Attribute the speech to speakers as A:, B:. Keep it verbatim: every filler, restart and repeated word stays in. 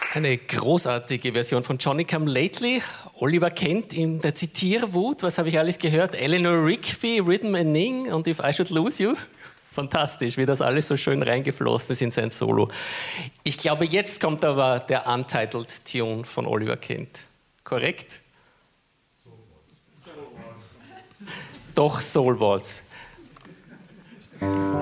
A: Eine großartige Version von Johnny Come Lately. Oliver Kent in der Zitierwut. Was habe ich alles gehört? Eleanor Rigby, Rhythm and Ning und If I Should Lose You. Fantastisch, wie das alles so schön reingeflossen ist in sein Solo. Ich glaube, jetzt kommt aber der Untitled Tune von Oliver Kent. Korrekt? Soul Waltz. Doch, Soul Waltz.